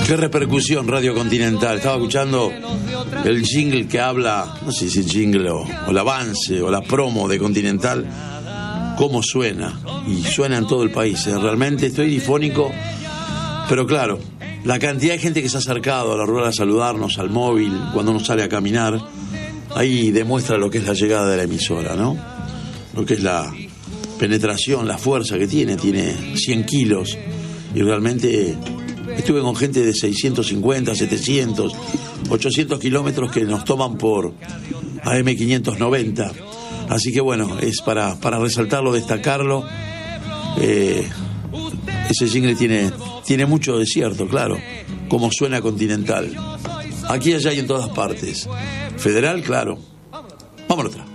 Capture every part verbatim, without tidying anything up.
Qué repercusión Radio Continental. Estaba escuchando el jingle que habla, no sé si es el jingle o, o el avance o la promo de Continental, cómo suena, y suena en todo el país, ¿eh? Realmente estoy difónico, pero claro, la cantidad de gente que se ha acercado a la rural a saludarnos, al móvil, cuando uno sale a caminar, ahí demuestra lo que es la llegada de la emisora, ¿no? Lo que es la penetración, la fuerza que tiene, tiene cien kilos, y realmente estuve con gente de seiscientos cincuenta, setecientos, ochocientos kilómetros que nos toman por A M quinientos noventa. Así que bueno, es para, para resaltarlo, destacarlo. Eh, ese jingle tiene, tiene mucho de cierto, claro, como suena Continental. Aquí, allá y en todas partes. Federal, claro. Vámonos atrás.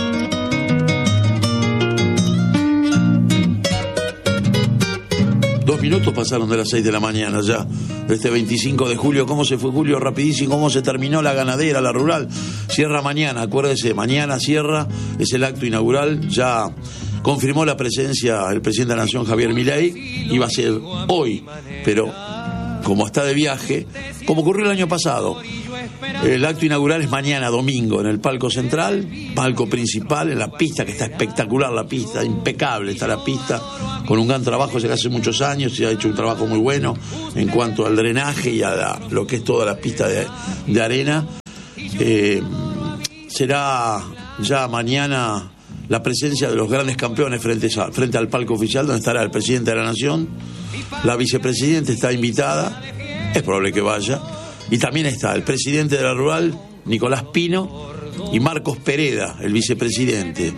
Dos minutos pasaron de las seis de la mañana ya, de este veinticinco de julio. ¿Cómo se fue julio? Rapidísimo. ¿Cómo se terminó la ganadera, la rural? Cierra mañana, acuérdese, mañana cierra, es el acto inaugural. Ya confirmó la presencia el presidente de la Nación, Javier Milei. Iba a ser hoy, pero como está de viaje, como ocurrió el año pasado, el acto inaugural es mañana, domingo, en el palco central, palco principal, en la pista, que está espectacular la pista, impecable está la pista, con un gran trabajo desde hace muchos años, se ha hecho un trabajo muy bueno en cuanto al drenaje y a la, lo que es toda la pista de, de arena. Eh, será ya mañana la presencia de los grandes campeones frente, a, frente al palco oficial, donde estará el presidente de la Nación, la vicepresidenta está invitada, es probable que vaya, y también está el presidente de la rural, Nicolás Pino, y Marcos Pereda, el vicepresidente.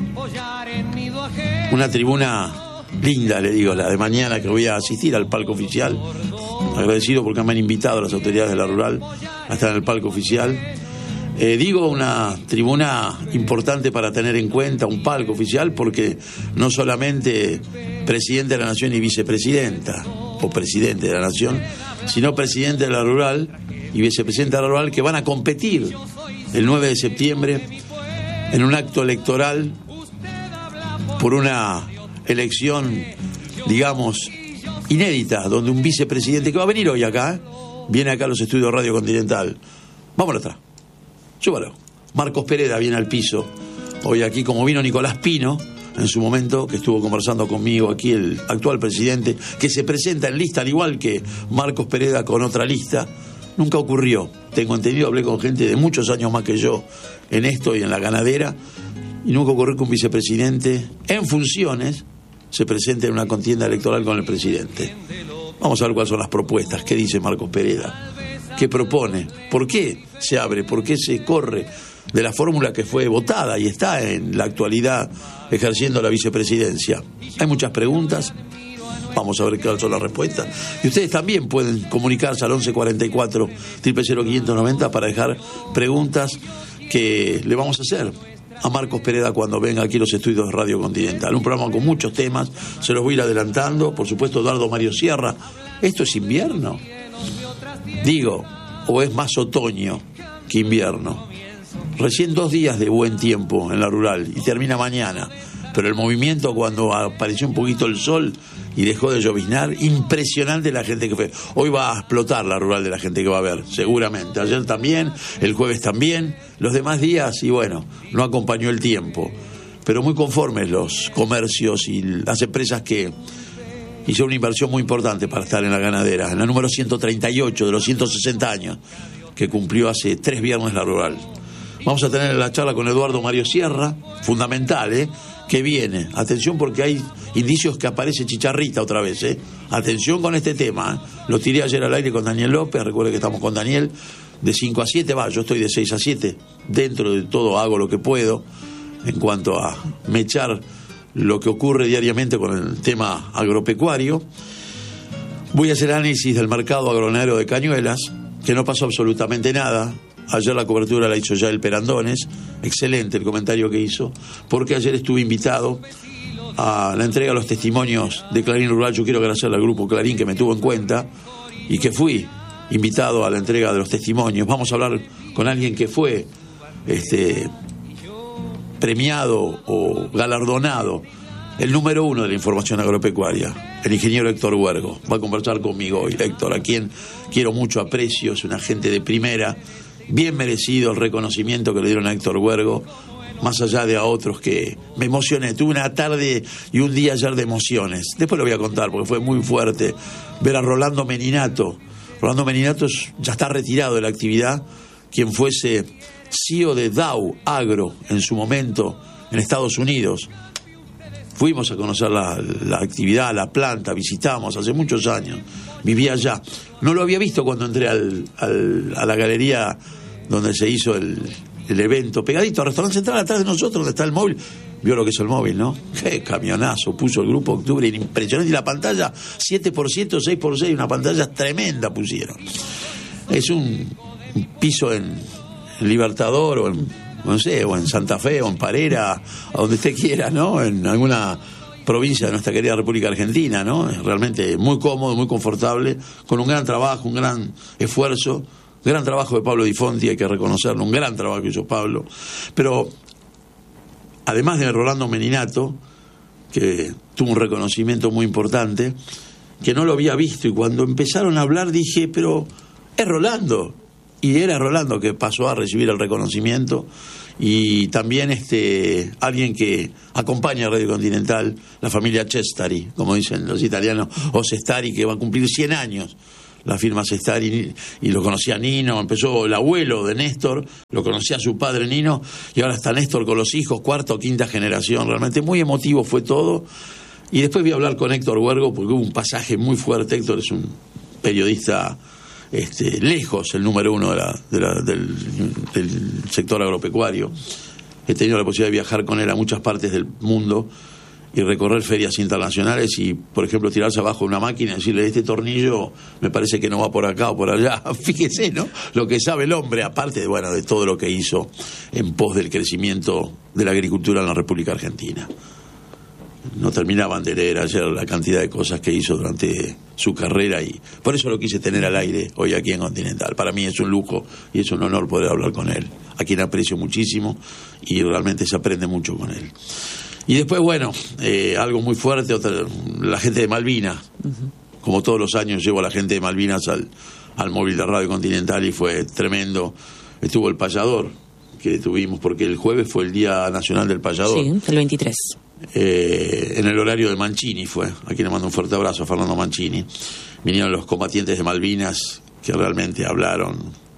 Una tribuna linda, le digo, la de mañana, que voy a asistir al palco oficial. Agradecido porque me han invitado las autoridades de la rural a estar en el palco oficial. Eh, digo una tribuna importante para tener en cuenta, un palco oficial, porque no solamente presidente de la Nación y vicepresidenta, o presidente de la Nación, sino presidente de la rural y vicepresidenta de la rural, que van a competir el nueve de septiembre en un acto electoral por una elección, digamos, inédita, donde un vicepresidente que va a venir hoy acá, ¿eh? viene acá a los estudios Radio Continental. Vámonos atrás. Súbalo. Marcos Pereda viene al piso hoy aquí, como vino Nicolás Pino en su momento, que estuvo conversando conmigo aquí, el actual presidente, que se presenta en lista al igual que Marcos Pereda con otra lista. Nunca ocurrió, tengo entendido, hablé con gente de muchos años más que yo en esto y en la ganadera, y nunca ocurrió que un vicepresidente en funciones se presente en una contienda electoral con el presidente. Vamos a ver cuáles son las propuestas, qué dice Marcos Pereda, qué propone, por qué se abre, por qué se corre de la fórmula que fue votada y está en la actualidad ejerciendo la vicepresidencia. Hay muchas preguntas, vamos a ver cuáles son las respuestas, y ustedes también pueden comunicarse al once cuarenta y cuatro, cero cero quinientos noventa para dejar preguntas que le vamos a hacer a Marcos Pereda cuando venga aquí a los estudios de Radio Continental. Un programa con muchos temas, se los voy a ir adelantando. Por supuesto, Eduardo Mario Sierra. ¿Esto es invierno? Digo, o es más otoño que invierno. Recién dos días de buen tiempo en la rural y termina mañana, pero el movimiento cuando apareció un poquito el sol y dejó de lloviznar, impresionante la gente que fue. Hoy va a explotar la rural de la gente que va a ver, seguramente. Ayer también, el jueves también, los demás días, y bueno, no acompañó el tiempo, pero muy conformes los comercios y las empresas que hicieron una inversión muy importante para estar en la ganadera, en la número ciento treinta y ocho de los ciento sesenta años que cumplió hace tres viernes la rural. Vamos a tener la charla con Eduardo Mario Sierra, fundamental, ¿eh? Que viene. Atención, porque hay indicios que aparece Chicharrita otra vez, ¿eh? Atención con este tema, ¿eh? Lo tiré ayer al aire con Daniel López, recuerde que estamos con Daniel, de cinco a siete, va, yo estoy de seis a siete, dentro de todo hago lo que puedo en cuanto a mechar lo que ocurre diariamente con el tema agropecuario. Voy a hacer análisis del mercado agroganadero de Cañuelas, que no pasó absolutamente nada. Ayer la cobertura la hizo ya el Perandones, excelente el comentario que hizo, porque ayer estuve invitado a la entrega de los testimonios de Clarín Rural. Yo quiero agradecerle al grupo Clarín que me tuvo en cuenta y que fui invitado a la entrega de los testimonios. Vamos a hablar con alguien que fue este, premiado o galardonado el número uno de la información agropecuaria, el ingeniero Héctor Huergo. Va a conversar conmigo hoy. Héctor, a quien quiero mucho, aprecio, es una gente de primera, bien merecido el reconocimiento que le dieron a Héctor Huergo, más allá de a otros que me emocioné. Tuve una tarde y un día ayer de emociones. Después lo voy a contar porque fue muy fuerte ver a Rolando Meninato. Rolando Meninato ya está retirado de la actividad, quien fuese C E O de Dow Agro en su momento en Estados Unidos. Fuimos a conocer la, la actividad, la planta, visitamos hace muchos años, vivía allá. No lo había visto cuando entré al, al, a la galería donde se hizo el, el evento, pegadito al restaurante central, atrás de nosotros, donde está el móvil. Vio lo que es el móvil, ¿no? Qué camionazo puso el Grupo Octubre, impresionante. Y la pantalla, siete por siete o seis por seis, una pantalla tremenda pusieron. Es un, un piso en, en Libertador o en, no sé, o en Santa Fe o en Parera, a donde usted quiera, ¿no? En alguna provincia de nuestra querida República Argentina, ¿no? Es realmente muy cómodo, muy confortable, con un gran trabajo, un gran esfuerzo, gran trabajo de Pablo Di Fonti, hay que reconocerlo, un gran trabajo que hizo Pablo. Pero además de Rolando Meninato, que tuvo un reconocimiento muy importante, que no lo había visto, y cuando empezaron a hablar dije, pero es Rolando. Y era Rolando que pasó a recibir el reconocimiento, y también este alguien que acompaña a Radio Continental, la familia Cestari, como dicen los italianos, o Cestari, que va a cumplir cien años. La firma Cestari, y lo conocía Nino, empezó el abuelo de Néstor, lo conocía su padre Nino, y ahora está Néstor con los hijos, cuarta o quinta generación. Realmente muy emotivo fue todo. Y después voy a hablar con Héctor Huergo, porque hubo un pasaje muy fuerte. Héctor es un periodista este, lejos, el número uno de la, de la, del, del sector agropecuario. He tenido la posibilidad de viajar con él a muchas partes del mundo y recorrer ferias internacionales y, por ejemplo, tirarse abajo de una máquina y decirle, este tornillo me parece que no va por acá o por allá. Fíjese, ¿no? Lo que sabe el hombre, aparte de, bueno, de todo lo que hizo en pos del crecimiento de la agricultura en la República Argentina. No terminaban de leer ayer la cantidad de cosas que hizo durante su carrera, y por eso lo quise tener al aire hoy aquí en Continental. Para mí es un lujo y es un honor poder hablar con él, a quien aprecio muchísimo y realmente se aprende mucho con él. Y después, bueno, eh, algo muy fuerte, otra, la gente de Malvinas. Uh-huh. Como todos los años llevo a la gente de Malvinas al, al móvil de Radio Continental y fue tremendo. Estuvo el payador que tuvimos, porque el jueves fue el Día Nacional del Payador. Sí, el veintitrés. Eh, en el horario de Mancini fue. Aquí le mando un fuerte abrazo a Fernando Mancini. Vinieron los combatientes de Malvinas que realmente hablaron.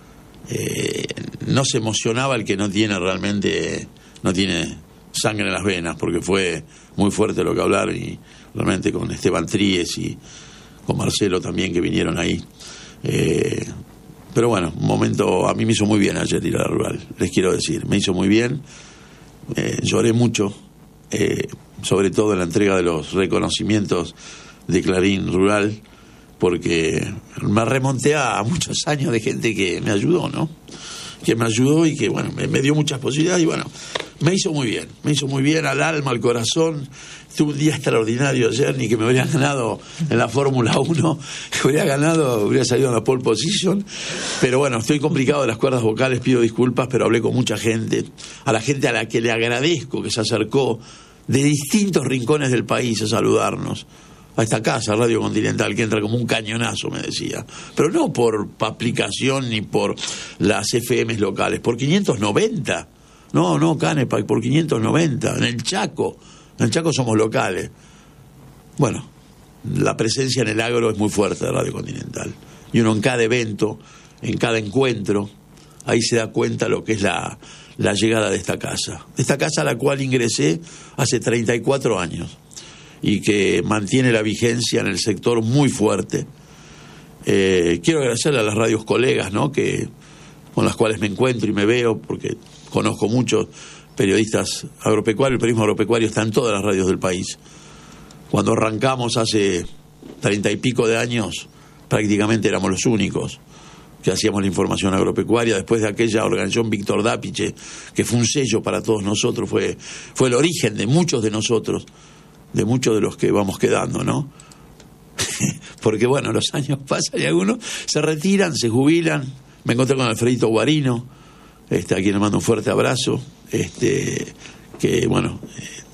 Eh, no se emocionaba el que no tiene realmente, no tiene sangre en las venas, porque fue muy fuerte lo que hablaron, y realmente con Esteban Tríes y con Marcelo también, que vinieron ahí. Eh, pero bueno, un momento, a mí me hizo muy bien ayer ir a la rural, les quiero decir, me hizo muy bien. Eh, lloré mucho, eh, sobre todo en la entrega de los reconocimientos de Clarín Rural, porque me remonté a muchos años de gente que me ayudó, ¿no? Que me ayudó y que, bueno, me, me dio muchas posibilidades y, bueno, me hizo muy bien, me hizo muy bien al alma, al corazón. Tuve un día extraordinario ayer, ni que me hubiera ganado en la Fórmula uno, que hubiera ganado, hubiera salido en la pole position. Pero bueno, estoy complicado de las cuerdas vocales, pido disculpas, pero hablé con mucha gente, a la gente a la que le agradezco que se acercó de distintos rincones del país a saludarnos. A esta casa, Radio Continental, que entra como un cañonazo, me decía. Pero no por aplicación ni por las F Ms locales, por quinientos noventa. No, no, Canepa, por quinientos noventa. En el Chaco, en el Chaco somos locales. Bueno, la presencia en el agro es muy fuerte de Radio Continental. Y uno en cada evento, en cada encuentro, ahí se da cuenta lo que es la, la llegada de esta casa. De esta casa a la cual ingresé hace treinta y cuatro años. Y que mantiene la vigencia en el sector muy fuerte. Eh, quiero agradecerle a las radios colegas, ¿no?, que, con las cuales me encuentro y me veo, porque conozco muchos periodistas agropecuarios. El periodismo agropecuario está en todas las radios del país. Cuando arrancamos hace treinta y pico de años, prácticamente éramos los únicos que hacíamos la información agropecuaria. Después de aquella organización Víctor Dápiche, que fue un sello para todos nosotros, fue, fue el origen de muchos de nosotros, de muchos de los que vamos quedando, ¿no? Porque, bueno, los años pasan y algunos se retiran, se jubilan. Me encontré con Alfredito Guarino, este, a quien le mando un fuerte abrazo, este, que, bueno, eh,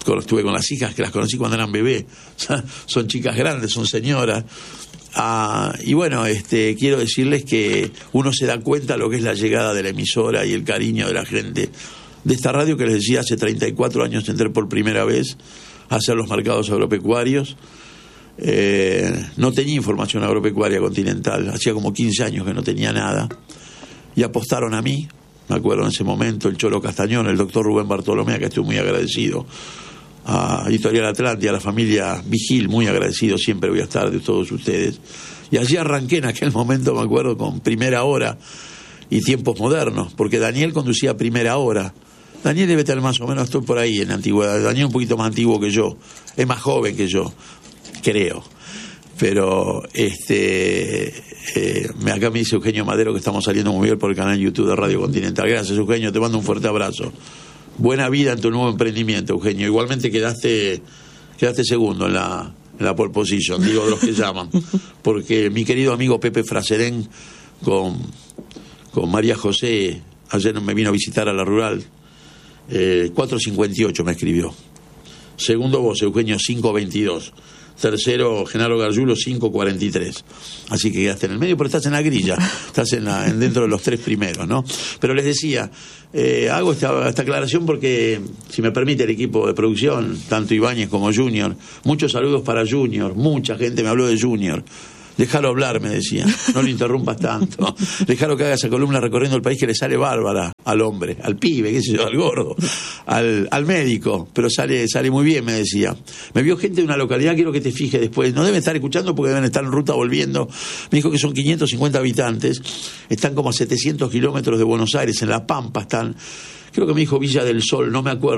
estuve con las hijas que las conocí cuando eran bebés, son chicas grandes, son señoras. Ah, y bueno, este, quiero decirles que uno se da cuenta de lo que es la llegada de la emisora y el cariño de la gente de esta radio que les decía, hace treinta y cuatro años entré por primera vez a hacer los mercados agropecuarios. Eh, no tenía información agropecuaria continental, hacía como quince años que no tenía nada, y apostaron a mí. Me acuerdo en ese momento el Cholo Castañón, el doctor Rubén Bartolomé, que estoy muy agradecido, a Editorial Atlántida, a la familia Vigil, muy agradecido, siempre voy a estar de todos ustedes. Y allí arranqué en aquel momento, me acuerdo, con Primera Hora y Tiempos Modernos, porque Daniel conducía Primera Hora. Daniel debe tener más o menos, estoy por ahí en la antigüedad. Daniel un poquito más antiguo que yo, es más joven que yo, creo. Pero este eh, acá me dice Eugenio Madero que estamos saliendo muy bien por el canal YouTube de Radio Continental. Gracias, Eugenio, te mando un fuerte abrazo. Buena vida en tu nuevo emprendimiento, Eugenio. Igualmente quedaste quedaste segundo en la, en la pole position, digo de los que llaman, porque mi querido amigo Pepe Fraserén con, con María José ayer me vino a visitar a la rural, eh, cuatro cincuenta y ocho me escribió. Segundo vos, Eugenio, cinco veintidós. Tercero, Genaro Gargiulo, cinco cuarenta y tres. Así que quedaste en el medio, pero estás en la grilla, estás en la, en dentro de los tres primeros, ¿no? Pero les decía, eh, hago esta, esta aclaración porque, si me permite el equipo de producción, tanto Ibáñez como Junior, muchos saludos para Junior, mucha gente me habló de Junior. Déjalo hablar, me decía, no lo interrumpas tanto. Déjalo que haga esa columna recorriendo el país que le sale bárbara al hombre, al pibe, qué sé yo, al gordo, al, al médico, pero sale sale muy bien, me decía. Me vio gente de una localidad, quiero que te fijes después, no deben estar escuchando porque deben estar en ruta volviendo. Me dijo que son quinientos cincuenta habitantes, están como a setecientos kilómetros de Buenos Aires, en La Pampa están, creo que me dijo Villa del Sol, no me acuerdo.